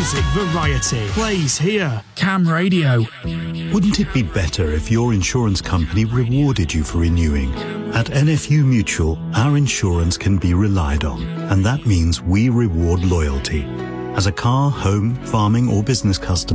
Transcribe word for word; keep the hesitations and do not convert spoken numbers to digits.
music variety plays here. Cam Radio. Wouldn't it be better if your insurance company rewarded you for renewing? At N F U Mutual, our insurance can be relied on, and that means we reward loyalty. As a car, home, farming or business customer,